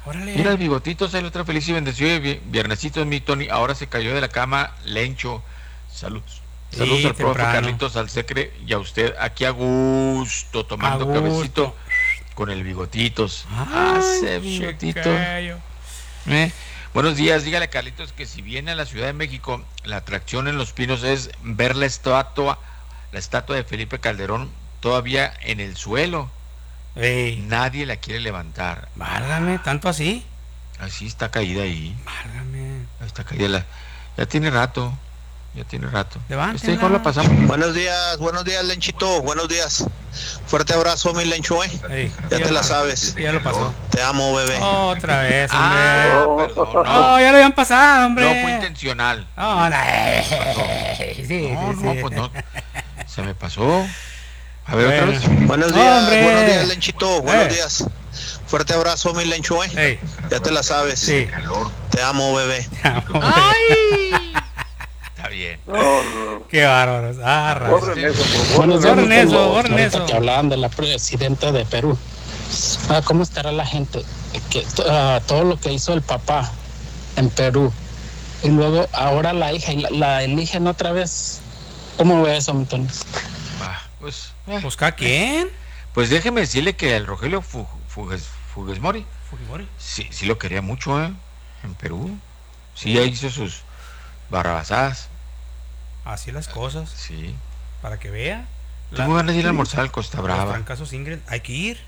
Mira el Bigotitos, el otro feliz y bendecido viernesito, mi Tony. Ahora se cayó de la cama, Lencho. Saludos. Saludos Sí, al profe temprano. Carlitos, al Secre y a usted aquí a gusto, A tomando gusto. cabecito con el Bigotitos. Ay, Hace Bigotito. chiquillo. Buenos días, dígale a Carlitos que si viene a la Ciudad de México, la atracción en Los Pinos es ver la estatua de Felipe Calderón todavía en el suelo. Ey, Nadie la quiere levantar. válgame, ¿tanto así? Así está caída ahí. Válgame. Ahí está caída ya tiene rato. Ya tiene rato. Levántenla. Hijo la pasamos. Buenos días, Lenchito, buenos días. Fuerte abrazo, mi Lencho, Ey, ya te la sabes. Ya lo pasó. Te amo, bebé. Otra vez, hombre. Perdón, No, ya lo habían pasado, hombre. No fue intencional. No, no. Sí, No, pues no. Se me pasó. A ver, otra vez. Buenos días, Lenchito, buenos días. Fuerte abrazo, mi Lencho, Ey. Ya te la sabes. Sí. Te amo, bebé. ¡Ay! Está bien. Qué bárbaros. Borren eso. Borren eso. Que hablaban de la presidenta de Perú. ¿Cómo estará la gente? Todo lo que hizo el papá en Perú. Y luego ahora la hija y la eligen otra vez. ¿Cómo ve eso, Antonio? Pues ¿Busca quién? Pues déjeme decirle que el Rogelio Fugesmori Fujimori. sí lo quería mucho, en Perú. Sí, ya hizo sus barrabasadas. Así las cosas. Sí. Para que vea. Tengo ganas de ir a almorzar al Costa Brava. Los fracasos Ingrid. Hay que ir.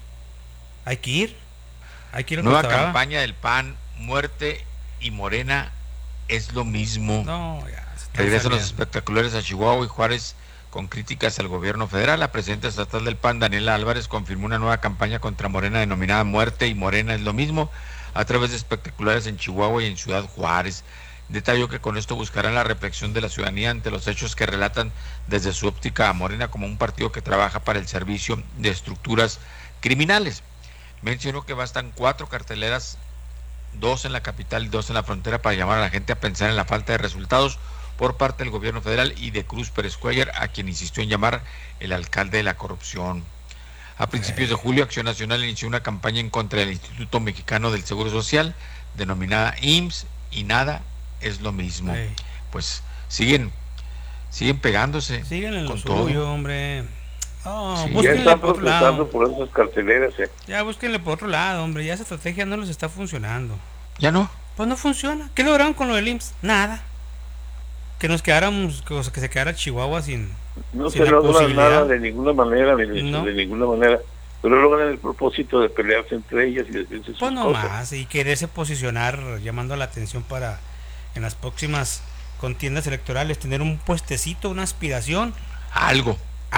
Nueva campaña del PAN, muerte y Morena es lo mismo. No, ya. Regresan los espectaculares a Chihuahua y Juárez con críticas al gobierno federal. La presidenta estatal del PAN, Daniela Álvarez, confirmó una nueva campaña contra Morena denominada Muerte y Morena es lo mismo a través de espectaculares en Chihuahua y en Ciudad Juárez. Detalló que con esto buscarán la reflexión de la ciudadanía ante los hechos que relatan desde su óptica a Morena como un partido que trabaja para el servicio de estructuras criminales. Mencionó que bastan 4 carteleras, 2 en la capital y 2 en la frontera, para llamar a la gente a pensar en la falta de resultados por parte del gobierno federal y de Cruz Pérez Cuellar, a quien insistió en llamar el alcalde de la corrupción. A principios de julio, Acción Nacional inició una campaña en contra del Instituto Mexicano del Seguro Social, denominada IMSS, y nada es lo mismo. Pues siguen pegándose. Siguen en lo con todo. suyo, hombre. Oh, Sí, ya búsquenle están por otro lado. protestando por esas carteleras. Ya búsquenle por otro lado, hombre. Ya esa estrategia no les está funcionando. ¿Ya no? Pues no funciona. ¿Qué lograron con lo del IMSS? Nada. Que nos quedáramos, que se quedara Chihuahua sin se logra nada de ninguna manera, de ninguna manera. Pero logran el propósito de pelearse entre ellas y decirse sus pues no cosas. más, y quererse posicionar llamando la atención para en las próximas contiendas electorales tener un puestecito, una aspiración, algo,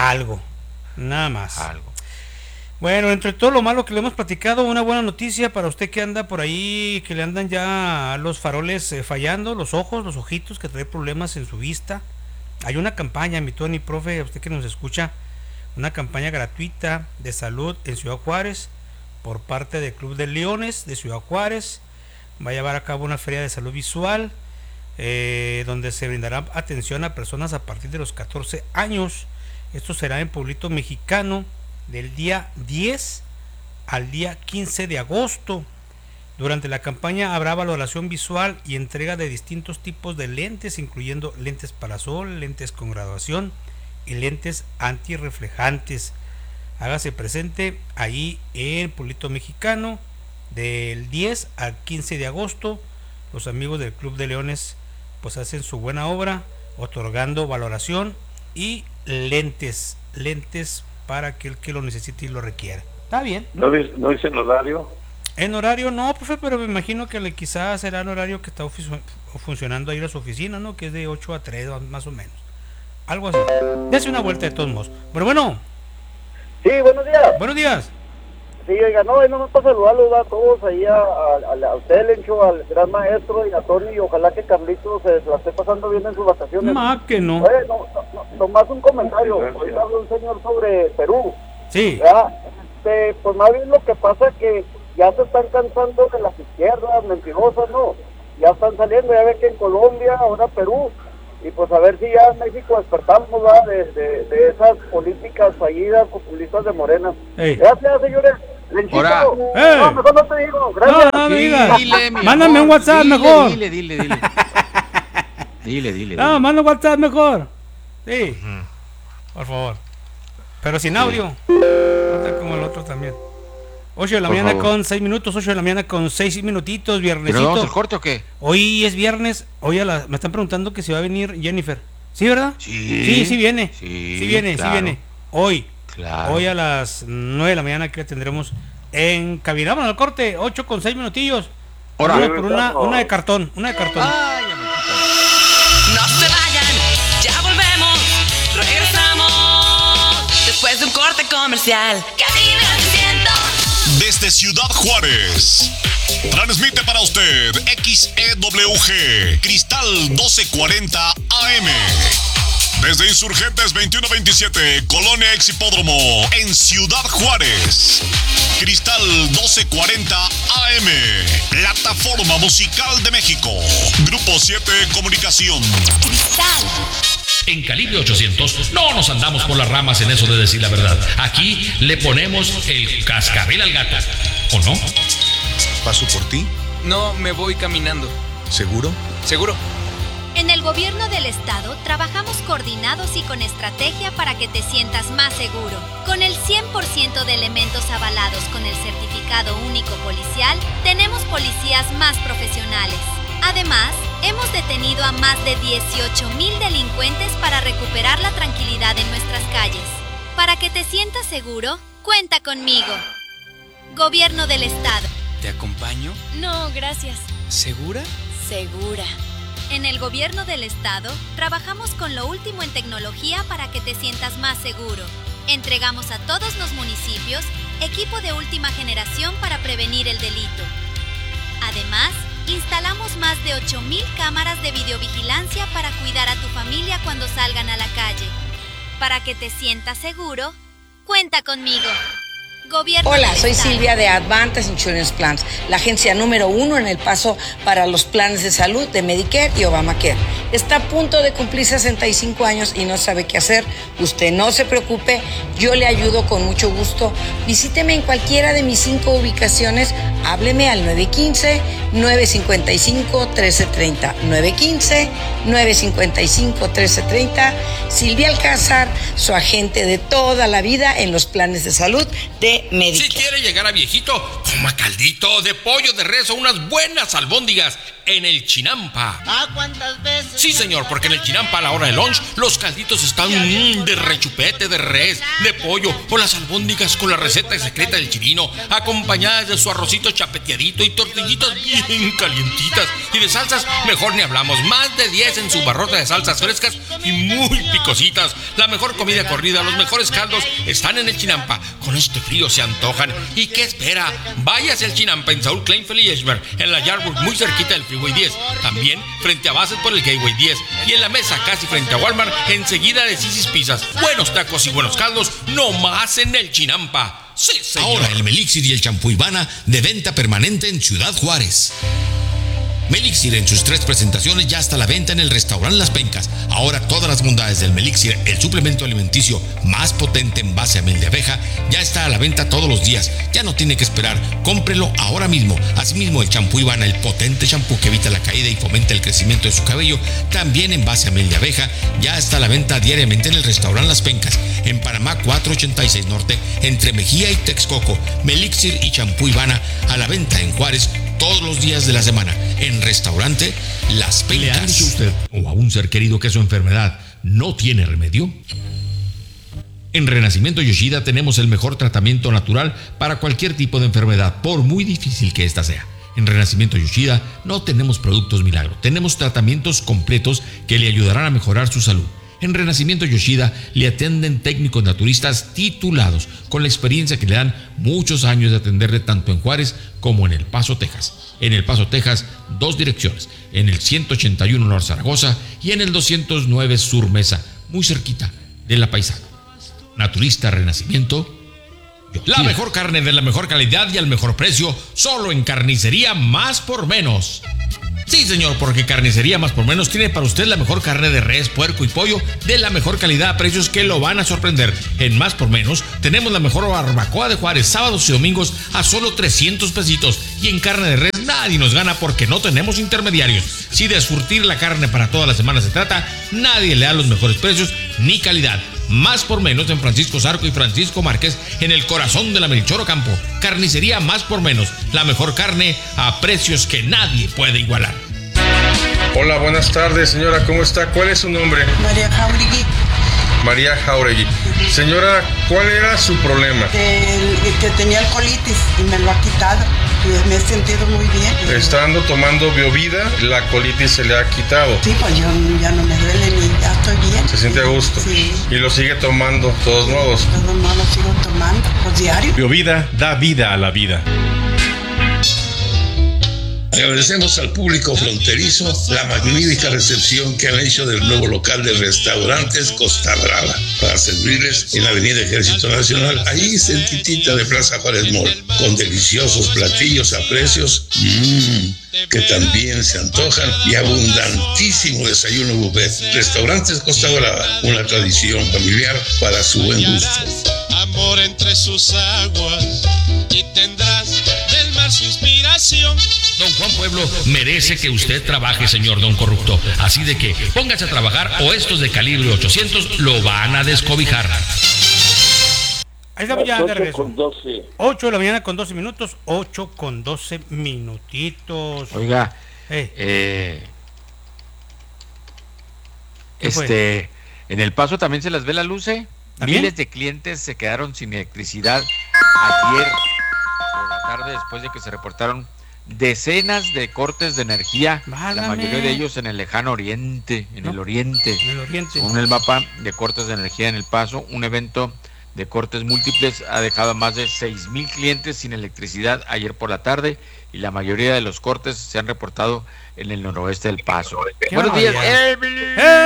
nada más. Algo. Bueno, entre todo lo malo que le hemos platicado, una buena noticia para usted que anda por ahí, que le andan ya los faroles fallando, los ojos, los ojitos, que trae problemas en su vista. Hay una campaña, mi Tony, profe, usted que nos escucha, una campaña gratuita de salud en Ciudad Juárez por parte del Club de Leones de Ciudad Juárez. Va a llevar a cabo una feria de salud visual donde se brindará atención a personas a partir de los 14 años. Esto será en Pueblito Mexicano del día 10 al día 15 de agosto. Durante la campaña habrá valoración visual y entrega de distintos tipos de lentes, incluyendo lentes para sol, lentes con graduación y lentes antirreflejantes. Hágase presente ahí en Pueblito Mexicano del 10 al 15 de agosto. Los amigos del Club de Leones pues hacen su buena obra otorgando valoración y lentes para aquel que lo necesite y lo requiera. ¿Está bien? ¿No dicen horario? En horario no, profe, pero me imagino que quizás será el horario que está funcionando ahí en su oficina, ¿no? Que es de 8 a 3 más o menos. Algo así. Dese una vuelta de todos modos. Pero bueno. Sí, buenos días. Buenos días. Sí, oiga, no me para saludarlos a todos ahí, a usted, Lencho, al gran maestro y a Tony, y ojalá que Carlitos se la esté pasando bien en sus vacaciones. Más que no. Oye, nomás un comentario. Hoy habló un señor sobre Perú. Sí. Pues más bien lo que pasa es que ya se están cansando de las izquierdas mentirosas, ¿no? Ya están saliendo, ya ven que en Colombia, ahora Perú, y pues a ver si ya en México despertamos, ¿verdad? De esas políticas fallidas, populistas de Morena. Ey. Gracias, señores. Lenchito, Ahora. no, mejor no te digo, gracias. No me digas. Dile, Mándame un WhatsApp mejor. Dile. No, manda un WhatsApp mejor. Sí, por favor. Pero sin audio. No sea como el otro también. 8 de la mañana con 6 minutos, 8 de la mañana con 6 minutitos, viernesito. ¿Pero vamos al corte o qué? Hoy es viernes, me están preguntando que si va a venir Jennifer. ¿Sí, verdad? Sí. Sí viene. Sí, Sí viene. Hoy. Claro. Hoy a las 9 de la mañana que tendremos en cabina. Vamos al corte, 8 con 6 minutillos. Ahora. Vamos por una de cartón, No se vayan, ya volvemos, regresamos después de un corte comercial. Cabina 100. Desde Ciudad Juárez, transmite para usted XEWG Cristal 1240 AM. Desde Insurgentes 2127, Colonia Exhipódromo, en Ciudad Juárez. Cristal 1240 AM, Plataforma Musical de México. Grupo 7 Comunicación. Cristal. En Calibre 800 no nos andamos por las ramas en eso de decir la verdad. Aquí le ponemos el cascabel al gato. ¿O no? ¿Paso por ti? No, me voy caminando. ¿Seguro? ¿Seguro? En el gobierno del estado trabajamos coordinados y con estrategia para que te sientas más seguro. Con el 100% de elementos avalados con el certificado único policial, tenemos policías más profesionales. Además, hemos detenido a más de 18,000 delincuentes para recuperar la tranquilidad en nuestras calles. Para que te sientas seguro, cuenta conmigo. Gobierno del estado. ¿Te acompaño? No, gracias. ¿Segura? Segura. En el gobierno del estado, trabajamos con lo último en tecnología para que te sientas más seguro. Entregamos a todos los municipios equipo de última generación para prevenir el delito. Además, instalamos más de 8,000 cámaras de videovigilancia para cuidar a tu familia cuando salgan a la calle. Para que te sientas seguro, cuenta conmigo. Hola, soy Silvia de Advantage Insurance Plans, la agencia número 1 en El Paso para los planes de salud de Medicare y Obamacare. Está a punto de cumplir 65 años y no sabe qué hacer. Usted no se preocupe, yo le ayudo con mucho gusto. Visíteme en cualquiera de mis 5 ubicaciones. Hábleme al 915-955-1330. 915-955-1330. Silvia Alcázar, su agente de toda la vida en los planes de salud de Medicare. Si quiere llegar a viejito, coma caldito de pollo de res o unas buenas albóndigas en el Chinampa. ¿Cuántas veces? Sí, señor, porque en el Chinampa a la hora de lunch los calditos están de rechupete, de res, de pollo o las albóndigas con la receta secreta del chilino, acompañadas de su arrocito chapeteadito y tortillitas bien calientitas. Y de salsas, mejor ni hablamos. Más de 10 en su barrota de salsas frescas y muy picositas. La mejor comida corrida, los mejores caldos están en el Chinampa. Con este frío se antojan. ¿Y qué espera? Váyase al Chinampa en Saúl Kleinfeld y Eschberg, en la Yardwood, muy cerquita del Freeway 10. También frente a Bassett por el Gateway 10. Y en la mesa casi frente a Walmart, enseguida de Sisi's Pizzas. Buenos tacos y buenos caldos, no más en el Chinampa. Sí, señor. Ahora el Melixir y el champú Ivana de venta permanente en Ciudad Juárez. Melixir en sus 3 presentaciones ya está a la venta en el restaurante Las Pencas. Ahora todas las bondades del Melixir, el suplemento alimenticio más potente en base a miel de abeja, ya está a la venta todos los días. Ya no tiene que esperar, cómprelo ahora mismo. Asimismo el champú Ivana, el potente champú que evita la caída y fomenta el crecimiento de su cabello, también en base a miel de abeja, ya está a la venta diariamente en el restaurante Las Pencas, en Panamá 486 Norte, entre Mejía y Texcoco. Melixir y champú Ivana a la venta en Juárez todos los días de la semana, en restaurante Las Pencas. ¿Le han dicho usted o a un ser querido que su enfermedad no tiene remedio? En Renacimiento Yoshida tenemos el mejor tratamiento natural para cualquier tipo de enfermedad, por muy difícil que ésta sea. En Renacimiento Yoshida no tenemos productos milagro, tenemos tratamientos completos que le ayudarán a mejorar su salud. En Renacimiento Yoshida le atienden técnicos naturistas titulados con la experiencia que le dan muchos años de atenderle tanto en Juárez como en El Paso, Texas. En El Paso, Texas, 2 direcciones, en el 181 Norte Zaragoza y en el 209 Sur Mesa, muy cerquita de La Paisana. Naturista Renacimiento Yoshida. La mejor carne de la mejor calidad y al mejor precio, solo en Carnicería Más por Menos. Sí, señor, porque Carnicería Más por Menos tiene para usted la mejor carne de res, puerco y pollo de la mejor calidad a precios que lo van a sorprender. En Más por Menos tenemos la mejor barbacoa de Juárez, sábados y domingos a solo 300 pesitos. Y en carne de res nadie nos gana porque no tenemos intermediarios. Si de surtir la carne para toda la semana se trata, nadie le da los mejores precios ni calidad. Más por Menos en Francisco Zarco y Francisco Márquez, en el corazón de la Melchor Ocampo. Carnicería Más por Menos, la mejor carne a precios que nadie puede igualar. Hola, buenas tardes, señora, ¿cómo está? ¿Cuál es su nombre? María Jauregui. María Jauregui. Señora, ¿cuál era su problema? Que tenía colitis y me lo ha quitado. Y me he sentido muy bien. Estando tomando Biovida, la colitis se le ha quitado. Sí, pues ya no me duele ni ya estoy bien. ¿Se siente a gusto? Sí. ¿Y lo sigue tomando, de todos modos? De todos modos lo sigo tomando, pues diario. Biovida da vida a la vida. Agradecemos al público fronterizo la magnífica recepción que han hecho del nuevo local de restaurantes Costa Brava para servirles en la Avenida Ejército Nacional, ahí cerquitita de Plaza Juárez Mall, con deliciosos platillos a precios que también se antojan y abundantísimo desayuno buffet. Restaurantes Costa Brava, una tradición familiar para su buen gusto. Amor entre sus aguas y tendrás del mar su inspiración. Don Juan Pueblo merece que usted trabaje, señor Don Corrupto. Así de que póngase a trabajar o estos de calibre 800 lo van a descobijar. Ahí estamos ya de regreso. 8 de la mañana con 12 minutos. 8 con 12 minutitos. Oiga, en El Paso también se las ve la luz, ¿eh? Miles de clientes se quedaron sin electricidad ayer por la tarde después de que se reportaron decenas de cortes de energía, la mayoría de ellos en el lejano oriente, en el oriente. Según el mapa de cortes de energía en El Paso, un evento de cortes múltiples ha dejado a más de 6,000 clientes sin electricidad ayer por la tarde y la mayoría de los cortes se han reportado en el noroeste del Paso. Buenos días, Emily.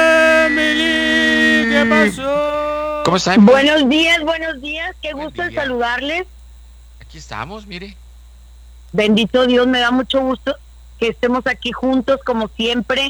Emily, ¿qué pasó? ¿Cómo están? Buenos días, qué gusto en saludarles. Aquí estamos, mire. Bendito Dios, me da mucho gusto que estemos aquí juntos como siempre.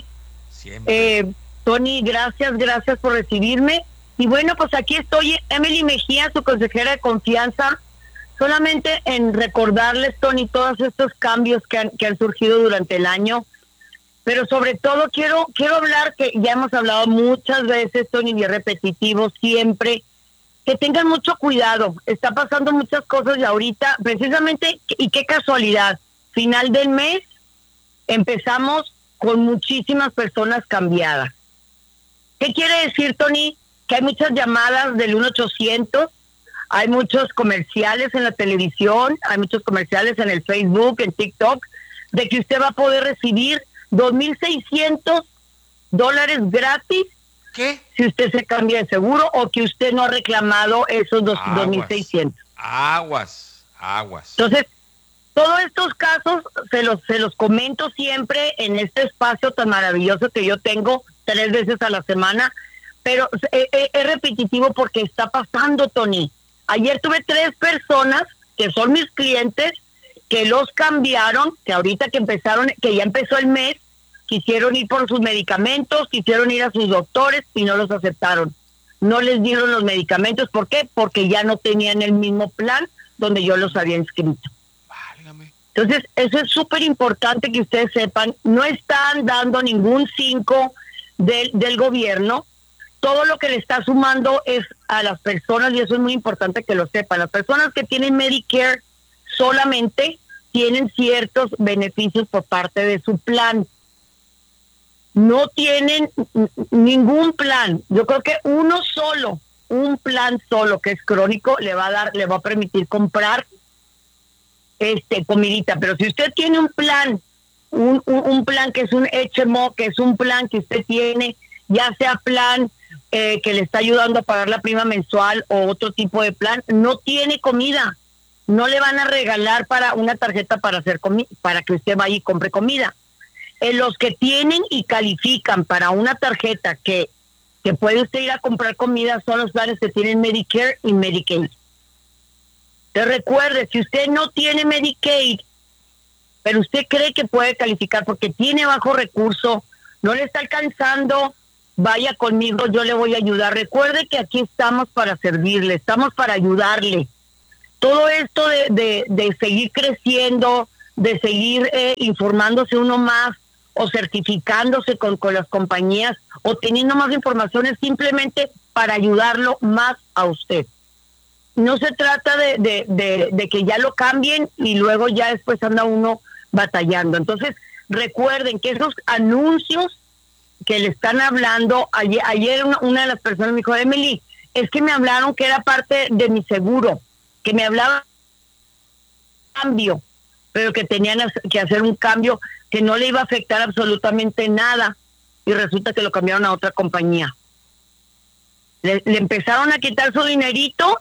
Tony, gracias por recibirme. Y bueno, pues aquí estoy, Emily Mejía, su consejera de confianza, solamente en recordarles, Tony, todos estos cambios que han surgido durante el año, pero sobre todo quiero hablar, que ya hemos hablado muchas veces, Tony, y es repetitivo siempre, que tengan mucho cuidado. Está pasando muchas cosas y ahorita, precisamente, y qué casualidad, final del mes, empezamos con muchísimas personas cambiadas. ¿Qué quiere decir, Tony? Que hay muchas llamadas del 1-800, hay muchos comerciales en la televisión, hay muchos comerciales en el Facebook, en TikTok, de que usted va a poder recibir $2,600 gratis. ¿Qué? Si usted se cambia de seguro o que usted no ha reclamado esos 2,600. Aguas. Entonces, todos estos casos se los comento siempre en este espacio tan maravilloso que yo tengo 3 veces a la semana, pero es repetitivo porque está pasando, Tony. Ayer tuve 3 personas que son mis clientes que los cambiaron, que ahorita que ya empezó el mes, quisieron ir por sus medicamentos, quisieron ir a sus doctores y no los aceptaron. No les dieron los medicamentos. ¿Por qué? Porque ya no tenían el mismo plan donde yo los había inscrito. Válgame. Entonces, eso es súper importante que ustedes sepan. No están dando ningún 5 del gobierno. Todo lo que le está sumando es a las personas, y eso es muy importante que lo sepan. Las personas que tienen Medicare solamente tienen ciertos beneficios por parte de su plan. No tienen ningún plan. Yo creo que un plan solo que es crónico le va a permitir comprar comidita. Pero si usted tiene un plan, un plan que es un HMO, que es un plan que usted tiene, ya sea plan que le está ayudando a pagar la prima mensual o otro tipo de plan, no tiene comida. No le van a regalar para una tarjeta para que usted vaya y compre comida. Los que tienen y califican para una tarjeta que puede usted ir a comprar comida son los planes que tienen Medicare y Medicaid. Te recuerde, si usted no tiene Medicaid, pero usted cree que puede calificar porque tiene bajo recurso, no le está alcanzando, vaya conmigo, yo le voy a ayudar. Recuerde que aquí estamos para servirle, estamos para ayudarle. Todo esto de seguir creciendo, de seguir informándose uno más o certificándose con las compañías o teniendo más información es simplemente para ayudarlo más a usted. No se trata de que ya lo cambien y luego ya después anda uno batallando. Entonces, recuerden que esos anuncios que le están hablando, ayer una de las personas me dijo, Emily, es que me hablaron que era parte de mi seguro, que me hablaban de cambio, pero que tenían que hacer un cambio que no le iba a afectar absolutamente nada, y resulta que lo cambiaron a otra compañía. Le empezaron a quitar su dinerito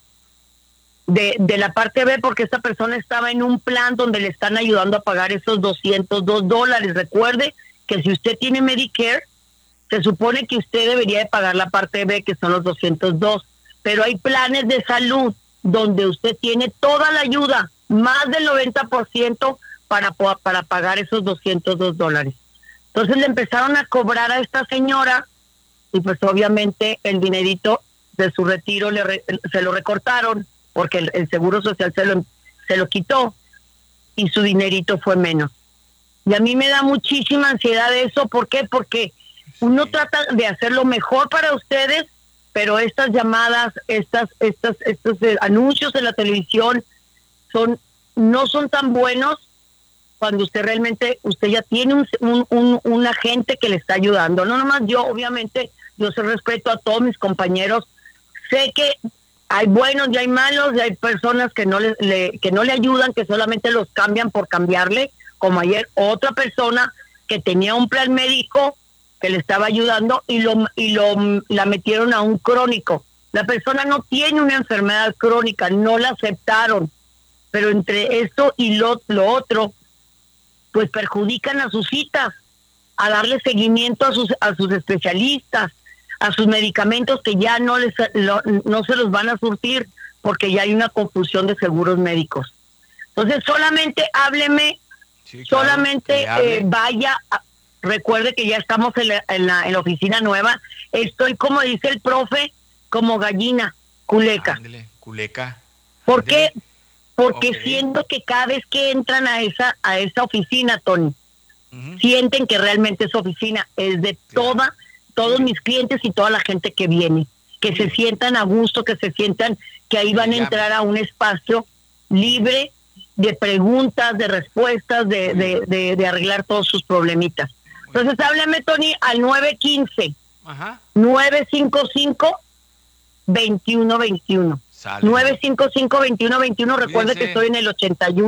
de la parte B porque esta persona estaba en un plan donde le están ayudando a pagar esos $202. Recuerde que si usted tiene Medicare, se supone que usted debería de pagar la parte B, que son los 202, pero hay planes de salud donde usted tiene toda la ayuda, más del 90% para pagar esos $202. Entonces le empezaron a cobrar a esta señora y pues obviamente el dinerito de su retiro se lo recortaron porque el Seguro Social se lo quitó y su dinerito fue menos. Y a mí me da muchísima ansiedad eso. ¿Por qué? Porque uno trata de hacer lo mejor para ustedes, pero estas llamadas, estos anuncios en la televisión no son tan buenos cuando usted ya tiene un agente que le está ayudando. No nomás yo, obviamente, yo se respeto a todos mis compañeros. Sé que hay buenos y hay malos, y hay personas que no le ayudan, que solamente los cambian por cambiarle, como ayer otra persona que tenía un plan médico que le estaba ayudando y la metieron a un crónico. La persona no tiene una enfermedad crónica, no la aceptaron, pero entre esto y lo otro, pues perjudican a sus citas, a darle seguimiento a sus especialistas, a sus medicamentos que ya no se los van a surtir porque ya hay una confusión de seguros médicos. Entonces solamente hábleme, sí, claro, solamente vaya, recuerde que ya estamos en la oficina nueva. Estoy, como dice el profe, como gallina, culeca. Ándale, culeca. ¿Por qué? Porque siento que cada vez que entran a esa oficina, Tony, sienten que realmente esa oficina es de todos mis clientes y toda la gente que viene, que se sientan a gusto, que se sientan que ahí van a entrar a un espacio libre de preguntas, de respuestas, de arreglar todos sus problemitas. Entonces háblame, Tony, al 915-955-2121. 955-2121. Recuerde que estoy en el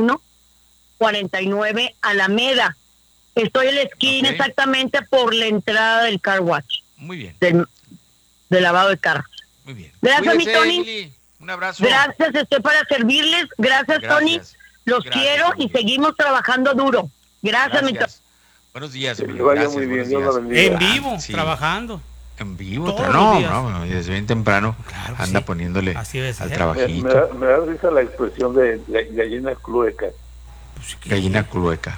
8149 Alameda. Estoy en la esquina, exactamente por la entrada del car wash. Muy bien. Del lavado de carros. Muy bien. Gracias, mi Tony. Emily. Un abrazo. Gracias, estoy para servirles. Gracias. Tony. Los quiero y seguimos trabajando duro. Gracias. Mi Tony. Buenos días, Emily. Vaya muy bien, en vivo, trabajando. En vivo, no, desde bien temprano anda poniéndole al trabajito. Me da risa la expresión de gallina clueca. Gallina clueca.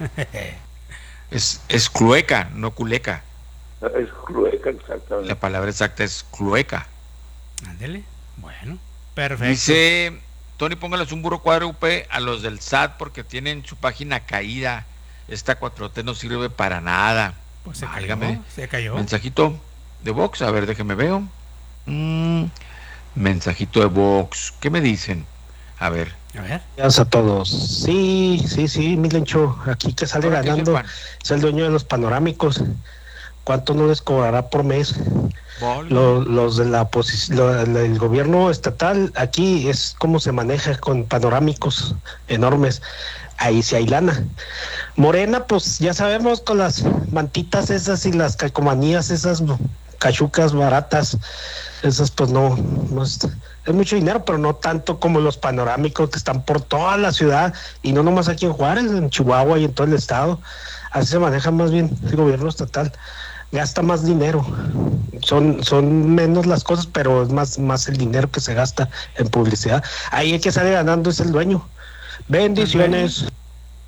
Es clueca, no culeca. Es clueca, exactamente. La palabra exacta es clueca. Ándele. Bueno, perfecto. Dice Tony, póngales un burro cuádruple a los del SAT porque tienen su página caída. Esta 4T no sirve para nada. Pues se cayó. Mensajito de Vox, a ver, déjeme veo. Mensajito de Vox, ¿qué me dicen? A ver. Gracias a todos. Sí, Milencho, aquí que sale ganando es el dueño de los panorámicos. ¿Cuánto no les cobrará por mes? Los de la el gobierno estatal, aquí es como se maneja con panorámicos enormes. Ahí sí hay lana. Morena, pues ya sabemos, con las mantitas esas y las calcomanías esas, cachucas baratas, esas pues no es mucho dinero, pero no tanto como los panorámicos que están por toda la ciudad y no nomás aquí en Juárez, en Chihuahua y en todo el estado. Así se maneja más bien el gobierno estatal. Gasta más dinero. Son menos las cosas, pero es más el dinero que se gasta en publicidad. Ahí el que sale ganando es el dueño. Bendiciones.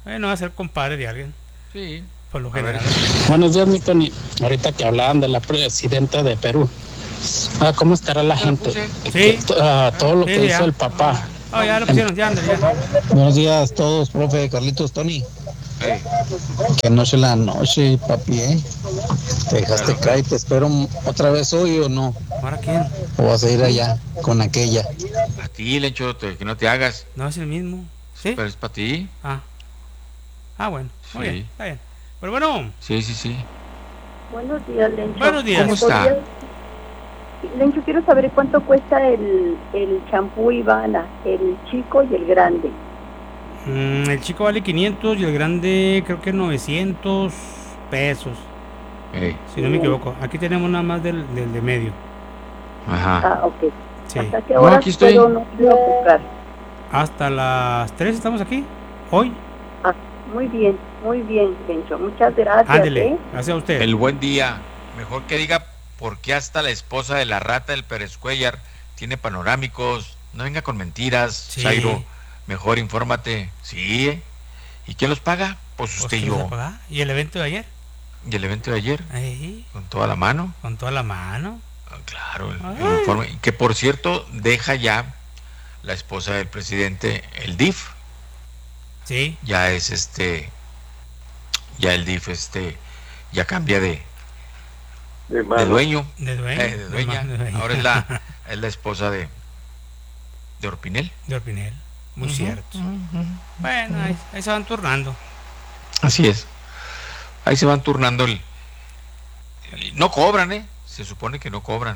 Bueno, va a ser compadre de alguien. Sí. Por lo general. Buenos días, mi Tony. Ahorita que hablaban de la presidenta de Perú. ¿Cómo estará la gente? Sí. Todo lo que ya. hizo el papá. Oh, ya lo pusieron, ya anda, ya. Buenos días a todos, profe Carlitos, Tony. Que anoche la noche, papi, te dejaste caer, te espero otra vez hoy o no. ¿Para quién? O vas a ir allá con aquella. A ti, Lencho, que no te hagas. No es el mismo. ¿Sí? Pero es para ti. Bueno, muy Sí. bien, está bien. Pero bueno. Sí. Buenos días, Lencho. Buenos días. ¿Cómo está? Lencho, quiero saber cuánto cuesta el champú Ivana, el chico y el grande. El chico vale 500 y el grande creo que 900 pesos. Si no me equivoco. Aquí tenemos nada más del de medio. Ajá. Ok. Sí. ¿Hasta qué hora aquí estoy. puedo no buscar? Hasta las 3 estamos aquí, hoy. Muy bien, Lencho. Muchas gracias. Ándele, gracias a usted. El buen día. Mejor que diga por qué hasta la esposa de la rata del Pérez Cuellar tiene panorámicos. No venga con mentiras, Zairo. Mejor infórmate. Sí. ¿Y quién los paga? Pues usted y yo. ¿Y el evento de ayer? ¿Y el evento de ayer? Ahí. ¿Con toda la mano? Con toda la mano. Claro, el informe. Que por cierto, deja ya la esposa del presidente el DIF. Sí. Ya es ya el DIF ya cambia de dueño. De dueña. Ahora es la esposa de Orpinel. De Orpinel, muy cierto. Bueno, ahí se van turnando. Así es. Ahí se van turnando no cobran, se supone que no cobran.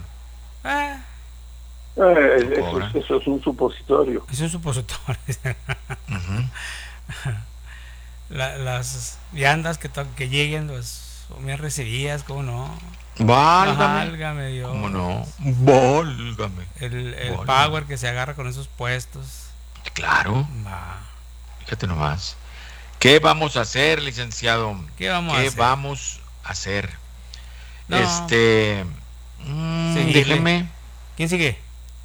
Eso es un supositorio. Es un supositorio. Las viandas que lleguen, me recibías, ¿cómo no? Válgame Dios. ¿Cómo no? Válgame. El power que se agarra con esos puestos. Claro. Fíjate nomás. ¿Qué vamos a hacer, licenciado? ¿Qué vamos a hacer? No. Déjeme. ¿Quién sigue?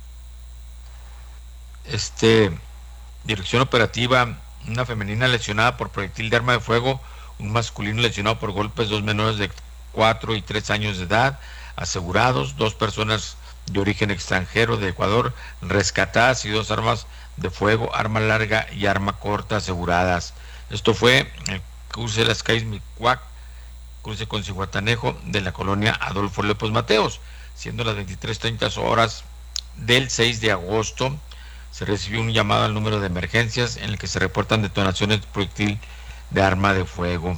Dirección operativa, una femenina lesionada por proyectil de arma de fuego, un masculino lesionado por golpes, 2 menores de 4 y 3 años de edad, asegurados, 2 personas de origen extranjero de Ecuador rescatadas y 2 armas de fuego, arma larga y arma corta aseguradas. Esto fue el cruce de las calles Micuac, cruce con Cihuatanejo de la colonia Adolfo López Mateos, siendo las 23:30 horas del 6 de agosto. Se recibió un llamado al número de emergencias en el que se reportan detonaciones de proyectil de arma de fuego.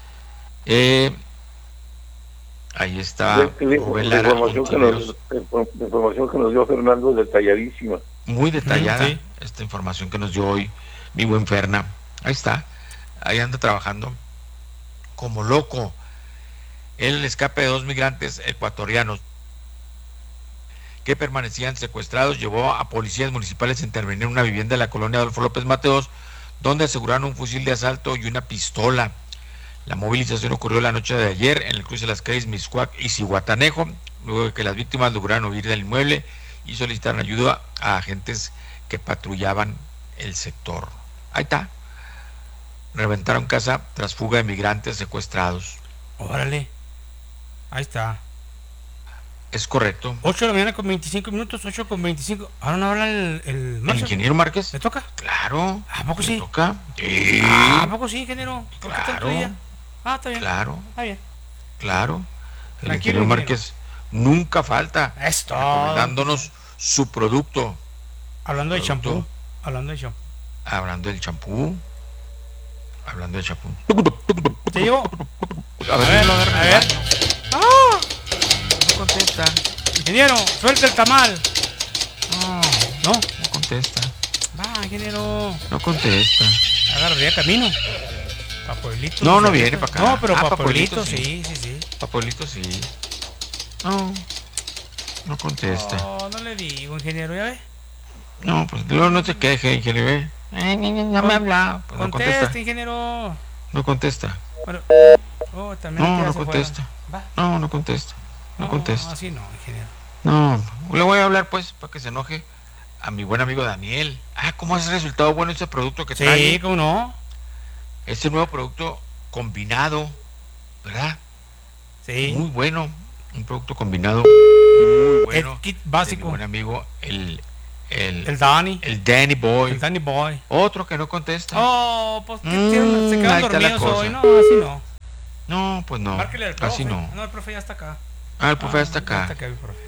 Ahí está. La información que nos dio Fernando es detalladísima. Muy detallada esta información que nos dio hoy mi buen Ferna. Ahí está. Ahí anda trabajando como loco. El escape de 2 migrantes ecuatorianos que permanecían secuestrados llevó a policías municipales a intervenir en una vivienda de la colonia Adolfo López Mateos, donde aseguraron un fusil de asalto y una pistola. La movilización ocurrió la noche de ayer en el cruce de las calles Miscuac y Cihuatanejo, luego de que las víctimas lograron huir del inmueble y solicitaron ayuda a agentes que patrullaban el sector. Ahí está. Reventaron casa tras fuga de migrantes secuestrados. Órale. Ahí está. Es correcto. 8 de la mañana con 25 minutos, 8:25. Ahora no habla el ingeniero Márquez. ¿Le toca? Claro. ¿A poco sí? ¿Le toca? Sí. ¿A poco sí, ingeniero? ¿Por qué tanto día? Está bien. Claro. Está bien. Claro. El ingeniero Márquez nunca falta. Esto. Dándonos su producto. Hablando de champú. Hablando del champú. ¿Te llevo? A ver. No contesta. Ingeniero, suelta el tamal. No contesta. Va, ingeniero. No contesta. Agarraría camino. Pa' Pueblito. No viene para acá. No, pero pa' Pueblito sí. Pa' Pueblito sí. No contesta. No le digo, ingeniero, ¿ya ve? No, pues luego no se queje, ingeniero. No me habla. Pues no contesta, ingeniero. No contesta. Bueno, no contesta. No contesta. No contesta. Así no, ingeniero. No, le voy a hablar pues para que se enoje a mi buen amigo Daniel. ¿Cómo has resultado bueno ese producto que trae? Sí, ¿cómo no? este nuevo producto combinado, ¿verdad? Sí. Muy bueno, un producto combinado muy bueno. El kit básico. Mi buen amigo, el Danny. El Danny Boy. El Danny Boy. Otro que no contesta. Oh, pues se quedan dormidos hoy. No, así no. No, pues no. Márquele al profe. Así no. No, el profe ya está acá. Ah, el profe ya está acá. Ya está acá el profe.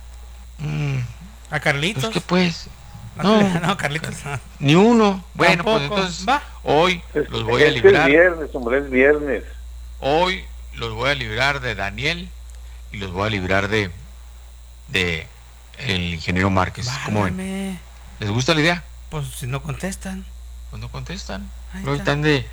A Carlitos. Pues, ¿qué pues? No, Carlitos. Ni uno. Bueno, tampoco. Pues entonces Va. hoy los voy a librar. Es viernes, hombre, es viernes. Hoy los voy a librar de Daniel y los voy a librar de el ingeniero Márquez. ¿Cómo ven? ¿Les gusta la idea? Pues si no contestan. Pues no contestan. Ahí Luego está. están de...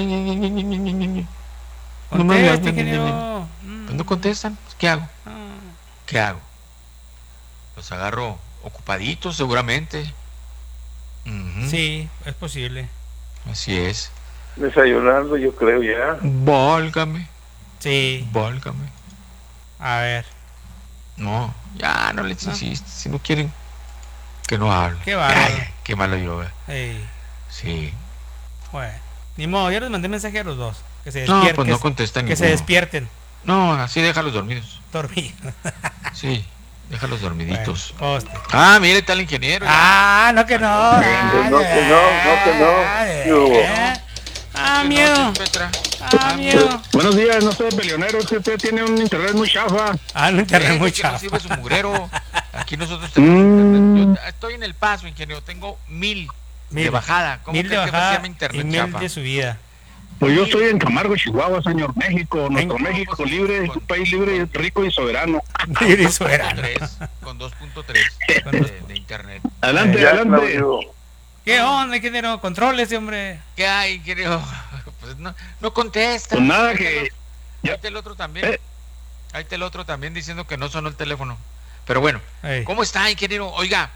Conteste, ingeniero. Pues no contestan. ¿Qué hago? ¿Qué hago? Los agarro ocupaditos seguramente. Sí, es posible. Así es. Desayunando, yo creo ya. Válgame. Sí. Válgame. A ver. No, ya no les insistes. Si no quieren que no hable. Qué bárbaro. Qué malo yo. Sí. Bueno, ni modo, yo les mandé mensaje a los dos. Que se No, despierten. pues no contestan Que ninguno. se despierten. No, así déjalos dormidos. Dormir. Sí, déjalos dormiditos. Bueno, mire, está el ingeniero. No que no. Miedo. Miedo. Buenos días, no soy peleonero, es que usted tiene un internet muy chafa. Un internet muy chafa. No sirve su mugrero. Aquí nosotros tenemos internet. Yo estoy en El Paso, ingeniero, tengo 1000 de bajada. ¿Cómo 1000 de crees que bajada se llama internet y 1000 chafa? de subida. Pues yo estoy en Camargo, Chihuahua, señor México. Nuestro México libre, es un país libre, rico y soberano. Libre y soberano. Con 2.3 de internet. Adelante. ¿Qué onda, ingeniero? Controles, hombre. ¿Qué hay, ingeniero? Pues no contesta. Pues nada que... Ahí está el otro también. Ahí está el otro también diciendo que no sonó el teléfono. Pero bueno, ¿cómo está, ingeniero? Oiga,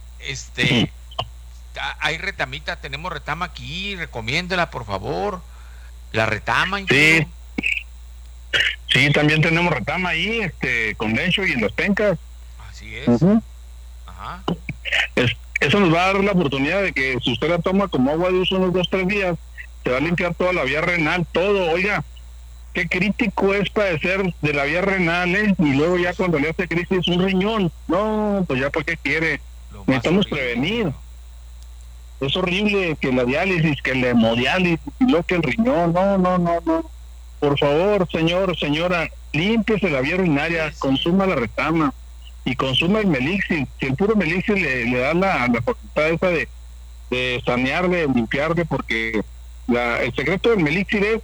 hay retamita, tenemos retama aquí, recomiéndela, por favor. La retama, ingeniero. Sí, también tenemos retama ahí, con Dencho y en las pencas. Así es. Ajá. Eso nos va a dar la oportunidad de que si usted la toma como agua de uso unos 2-3 días, se va a limpiar toda la vía renal, todo. Oiga, qué crítico es padecer de la vía renal, y luego ya cuando le hace crisis un riñón. No, pues ya, ¿por qué quiere? Necesitamos prevenir. Es horrible que la diálisis, que la hemodiálisis, y luego que el riñón. No. Por favor, señora, límpiese la vía urinaria, consuma la retama y consuma el Melixir. Si el puro Melixir le da la facultad esa de sanearle, de limpiarle, porque el secreto del Melixir es,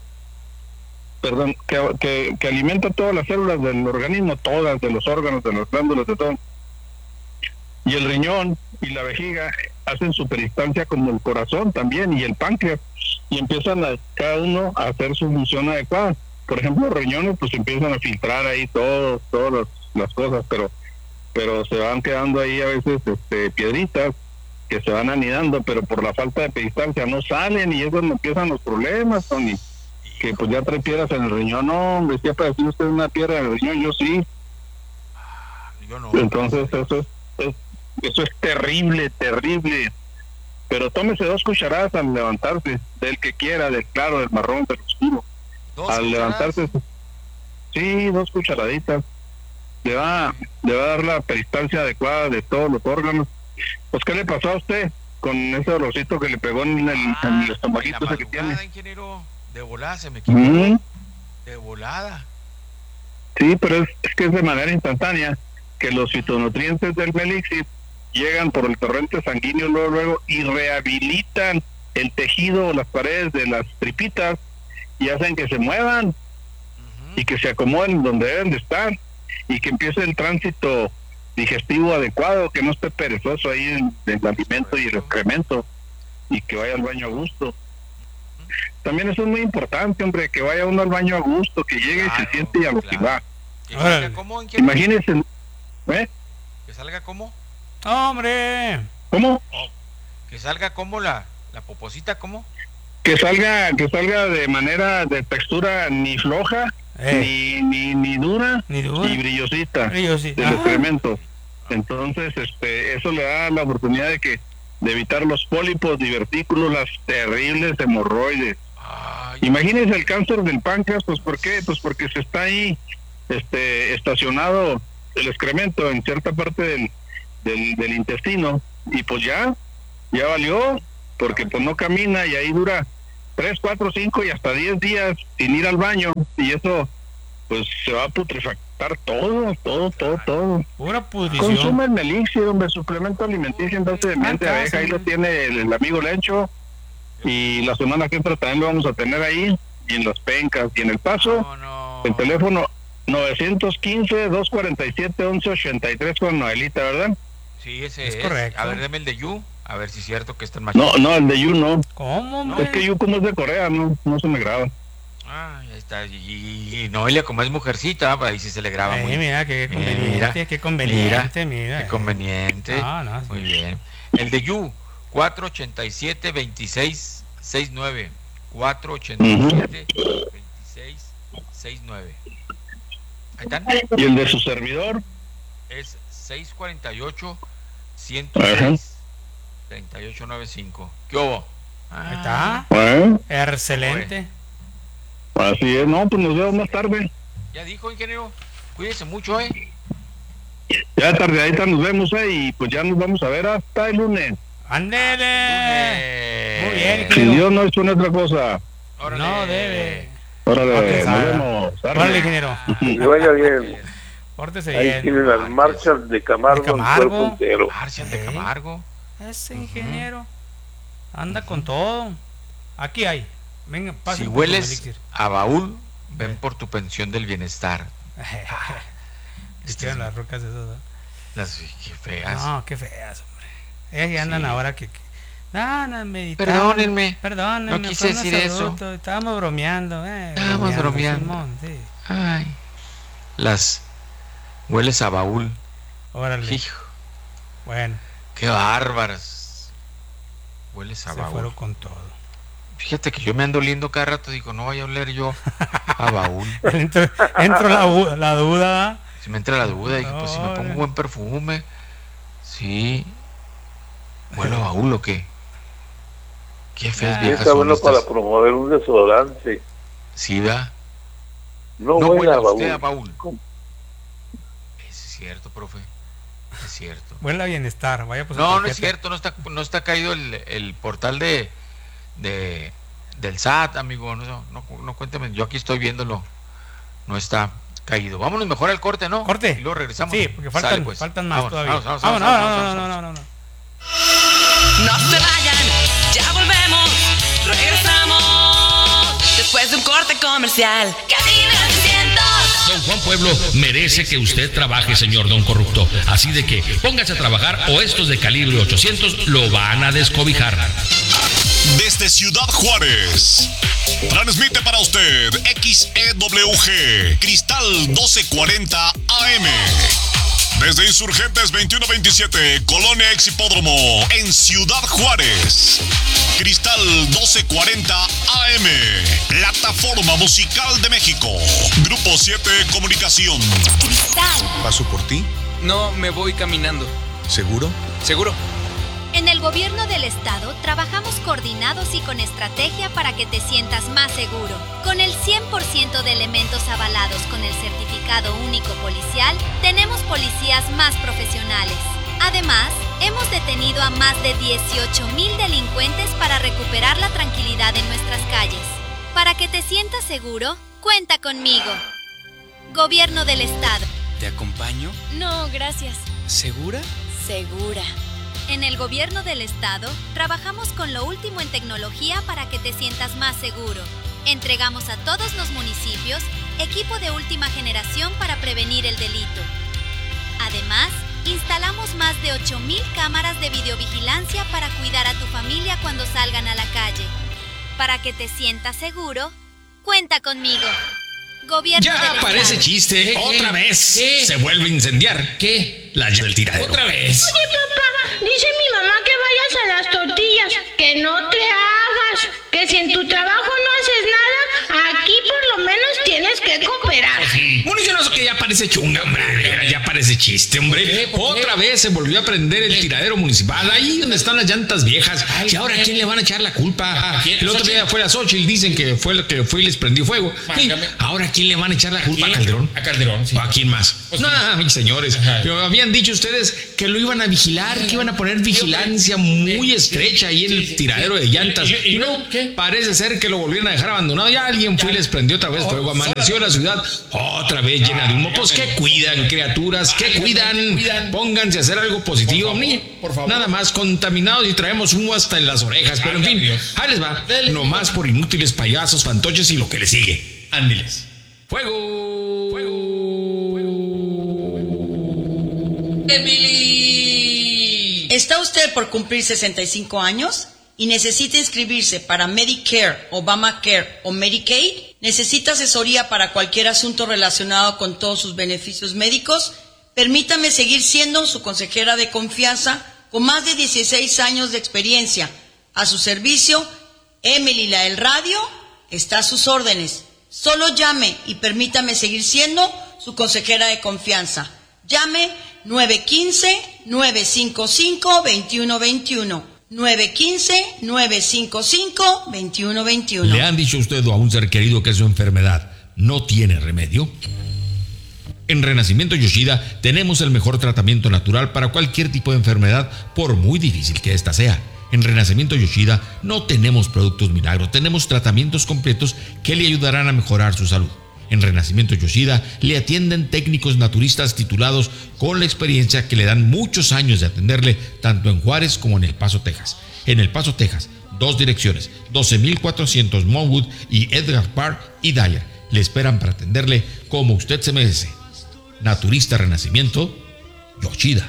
que alimenta todas las células del organismo, todas, de los órganos, de las glándulas, de todo. Y el riñón y la vejiga hacen superinstancia como el corazón también y el páncreas, y empiezan cada uno a hacer su función adecuada. Por ejemplo, los riñones pues empiezan a filtrar ahí todas las cosas, pero se van quedando ahí a veces piedritas que se van anidando, pero por la falta de peristancia no salen, y es donde empiezan los problemas, Tony, que pues ya trae piedras en el riñón. No, hombre, si ha padecido usted una piedra en el riñón, yo sí. Yo no. Entonces eso es terrible, pero tómese 2 cucharadas al levantarse, del que quiera, del claro, del marrón, del oscuro. Al levantarse, sí, 2 cucharaditas, le va a dar la peristancia adecuada de todos los órganos. Pues, ¿qué le pasó a usted con ese dolorcito que le pegó en el estomaguito ese que tiene? Ingeniero, de volada se me quitó. De volada. Sí, pero es que es de manera instantánea, que los fitonutrientes del Melixir llegan por el torrente sanguíneo luego y rehabilitan el tejido o las paredes de las tripitas y hacen que se muevan y que se acomoden donde deben de estar y que empiece el tránsito digestivo adecuado, que no esté perezoso ahí en el alimento y el excremento, y que vaya al baño a gusto. También eso es muy importante, hombre, que vaya uno al baño a gusto, que llegue y se siente y a lo que va. Imagínense, ¿Que salga como? ¡Hombre! ¿Cómo? ¿Que salga como la poposita, cómo? Que salga de manera de textura ni floja, ni dura, y brillosita. del excremento. Entonces, eso le da la oportunidad de evitar los pólipos, divertículos, las terribles hemorroides. Imagínense el cáncer del páncreas, pues ¿por qué? Pues porque se está ahí estacionado el excremento en cierta parte del intestino, y pues ya valió, porque pues no camina, y ahí dura 3, 4, 5 y hasta 10 días sin ir al baño, y eso pues se va a putrefactar todo. Pura pudrición. Consume el Melixir, hombre, suplemento alimenticio en base de miel de abeja, ahí lo tiene el amigo Lencho, y la semana que entra también lo vamos a tener ahí, y en Las Pencas, y en El Paso, el teléfono 915-247-1183 con Noelita, ¿verdad? Sí, ese es correcto. A ver, deme el de Yu, a ver si es cierto que está en más. No, el de Yu no. ¿Cómo? No, es que Yu como es de Corea, no se me graba. Ah, ya está. Y Noelia, como es mujercita, ahí sí se le graba muy bien. Mira, qué conveniente, qué conveniente. Qué conveniente. No, muy bien. El de Yu, 487-2669. 487-2669. Ahí están. ¿Y el de su servidor? Es 648-106-3895. ¿Qué hubo? Ahí está. Excelente. Así es, no, pues nos vemos más tarde. Ya dijo, ingeniero, cuídese mucho, Ya tardadita nos vemos, y pues ya nos vamos a ver hasta el lunes. ¡Ándele! Muy bien, ingeniero. Si Dios no hizo otra cosa. ¡Órale! No debe. ¡Órale! Nos vemos. ¡Órale, ingeniero! Que vaya bien. Pórtese ahí bien. Tienen las marchas de Camargo. Marchas de Camargo. Ese ingeniero anda con todo. Aquí hay. Venga, si hueles a baúl, ven por tu pensión del bienestar. Las rocas esas, ¿no? Qué feas. No, qué feas, hombre. Ellas andan ahora que meditando. Perdónenme. No quise decir eso. Estábamos bromeando. Estábamos bromeando. Simón, sí. Ay. Las hueles a baúl. Órale. Hijo. Bueno. Qué bárbaras. Hueles a baúl. Se fueron con todo. Fíjate que yo me ando oliendo cada rato, digo, no vaya a oler yo a baúl. Entro la duda. Si me entra la duda, dije, pues si me pongo buen perfume, sí, ¿huelo a baúl o qué? Qué feas viejas está bueno estas. Para promover un desodorante. Sí, ¿verdad? No huele a baúl. A baúl. Es cierto, profe. Es cierto. Huele a bienestar, vaya pues. No es cierto, no está caído el portal del SAT, amigo, no cuénteme, yo aquí estoy viéndolo, no está caído. Vámonos mejor al corte, ¿no? Corte. Y luego regresamos. Sí, porque faltan más todavía. Vamos. No se vayan, ya volvemos, regresamos, después de un corte comercial. Cabina 600. Don Juan Pueblo merece que usted trabaje, señor Don Corrupto. Así de que póngase a trabajar o estos de calibre 800 lo van a descobijar. Desde Ciudad Juárez, transmite para usted XEWG Cristal 1240 AM. Desde Insurgentes 2127, Colonia Ex Hipódromo, en Ciudad Juárez. Cristal 1240 AM, Plataforma Musical de México. Grupo 7 Comunicación. Cristal. ¿Paso por ti? No, me voy caminando. ¿Seguro? ¿Seguro? En el gobierno del estado trabajamos coordinados y con estrategia para que te sientas más seguro. Con el 100% de elementos avalados con el certificado único policial, tenemos policías más profesionales. Además, hemos detenido a más de 18,000 delincuentes para recuperar la tranquilidad en nuestras calles. Para que te sientas seguro, cuenta conmigo. Gobierno del estado. ¿Te acompaño? No, gracias. ¿Segura? Segura. En el gobierno del estado, trabajamos con lo último en tecnología para que te sientas más seguro. Entregamos a todos los municipios equipo de última generación para prevenir el delito. Además, instalamos más de 8,000 cámaras de videovigilancia para cuidar a tu familia cuando salgan a la calle. Para que te sientas seguro, cuenta conmigo. Gobierno ya del parece estado. chiste. Otra vez. ¿Qué? Se vuelve a incendiar. ¿Qué? La del tiradero. Otra vez. Oye, papá, dice mi mamá que vayas a las tortillas, que no te hagas, que si en tu trabajo no haces nada, aquí por lo menos tienes que que cooperar. Bueno, yo no sé que ya parece chunga, hombre. Ya parece chiste, hombre. Otra vez se volvió a prender el tiradero municipal, ahí donde están las llantas viejas. ¿Y ahora a quién le van a echar la culpa? El otro día fue a Xochitl, dicen que fue el que fue y les prendió fuego. Sí, ¿ahora a quién le van a echar la culpa? ¿A Calderón? A Calderón, sí. ¿O a quién más? Pues no, mis señores. Pero habían dicho ustedes que lo iban a vigilar, que iban a poner vigilancia muy estrecha ahí en el tiradero de llantas. ¿Y no? ¿Qué? Parece ser que lo volvieron a dejar abandonado. Ya alguien fue y les prendió otra vez fuego. Amaneció la ciudad otra vez llena de humo. Pues que cuidan, criaturas, que cuidan. Pónganse a hacer algo positivo. Por favor. Nada más contaminados y traemos humo hasta en las orejas. Pero en fin, ahí les va. No más por inútiles payasos, fantoches y lo que les sigue. Ándiles. ¡Fuego! ¡Fuego! ¡Emily! ¿Está usted por cumplir 65 años y necesita inscribirse para Medicare, Obamacare o Medicaid? ¿Necesita asesoría para cualquier asunto relacionado con todos sus beneficios médicos? Permítame seguir siendo su consejera de confianza con más de 16 años de experiencia. A su servicio, Emily la del radio está a sus órdenes. Solo llame y permítame seguir siendo su consejera de confianza. Llame 915-955-2121. 915-955-2121. ¿Le han dicho a usted o a un ser querido que su enfermedad no tiene remedio? En Renacimiento Yoshida tenemos el mejor tratamiento natural para cualquier tipo de enfermedad, por muy difícil que ésta sea. En Renacimiento Yoshida no tenemos productos milagros, tenemos tratamientos completos que le ayudarán a mejorar su salud. En Renacimiento Yoshida le atienden técnicos naturistas titulados con la experiencia que le dan muchos años de atenderle tanto en Juárez como en El Paso, Texas. En El Paso, Texas, 2 direcciones, 12,400 Monwood y Edgar Park y Dyer. Le esperan para atenderle como usted se merece. Naturista Renacimiento Yoshida.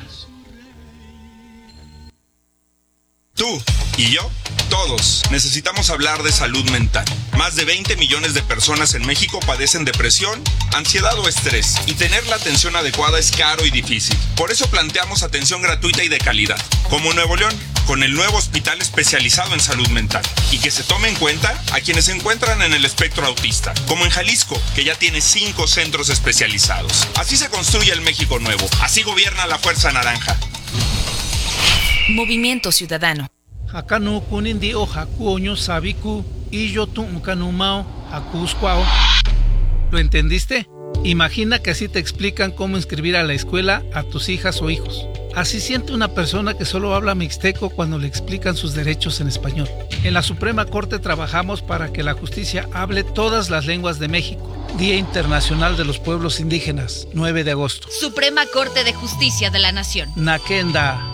Tú y yo, todos, necesitamos hablar de salud mental. Más de 20 millones de personas en México padecen depresión, ansiedad o estrés, y tener la atención adecuada es caro y difícil. Por eso planteamos atención gratuita y de calidad, como en Nuevo León, con el nuevo hospital especializado en salud mental, y que se tome en cuenta a quienes se encuentran en el espectro autista, como en Jalisco, que ya tiene 5 centros especializados. Así se construye el México nuevo, así gobierna la Fuerza Naranja. Movimiento Ciudadano. Hakanu kunindi o hakuoño sabiku y yo tuncanumao hakuscuao. ¿Lo entendiste? Imagina que así te explican cómo inscribir a la escuela a tus hijas o hijos. Así siente una persona que solo habla mixteco cuando le explican sus derechos en español. En la Suprema Corte trabajamos para que la justicia hable todas las lenguas de México. Día Internacional de los Pueblos Indígenas, 9 de agosto. Suprema Corte de Justicia de la Nación. Nakenda.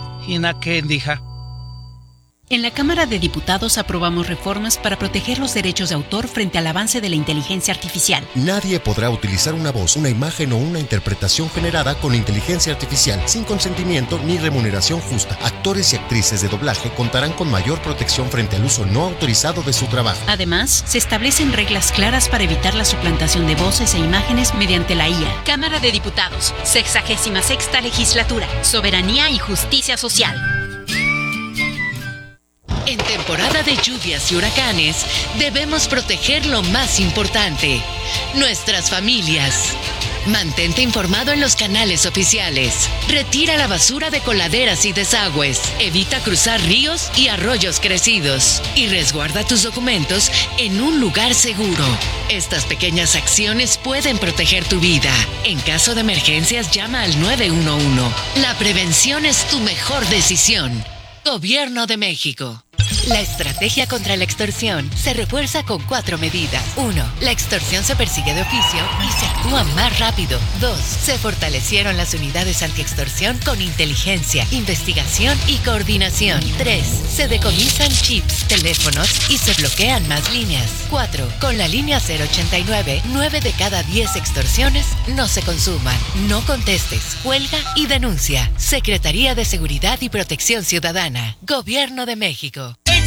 En la Cámara de Diputados aprobamos reformas para proteger los derechos de autor frente al avance de la inteligencia artificial. Nadie podrá utilizar una voz, una imagen o una interpretación generada con inteligencia artificial sin consentimiento ni remuneración justa. Actores y actrices de doblaje contarán con mayor protección frente al uso no autorizado de su trabajo. Además, se establecen reglas claras para evitar la suplantación de voces e imágenes mediante la IA. Cámara de Diputados, 66ª Legislatura, Soberanía y Justicia Social. En temporada de lluvias y huracanes, debemos proteger lo más importante, nuestras familias. Mantente informado en los canales oficiales. Retira la basura de coladeras y desagües. Evita cruzar ríos y arroyos crecidos. Y resguarda tus documentos en un lugar seguro. Estas pequeñas acciones pueden proteger tu vida. En caso de emergencias, llama al 911. La prevención es tu mejor decisión. Gobierno de México. La estrategia contra la extorsión se refuerza con 4 medidas. 1. La extorsión se persigue de oficio y se actúa más rápido. 2. Se fortalecieron las unidades antiextorsión con inteligencia, investigación y coordinación. 3. Se decomisan chips, teléfonos y se bloquean más líneas. 4. Con la línea 089, 9 de cada 10 extorsiones no se consuman. No contestes, cuelga y denuncia. Secretaría de Seguridad y Protección Ciudadana. Gobierno de México.